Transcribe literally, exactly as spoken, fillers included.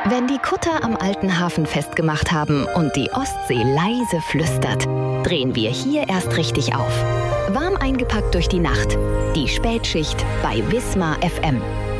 Wenn die Kutter am alten Hafen festgemacht haben und die Ostsee leise flüstert, drehen wir hier erst richtig auf. Warm eingepackt durch die Nacht. Die Spätschicht bei Wismar F M.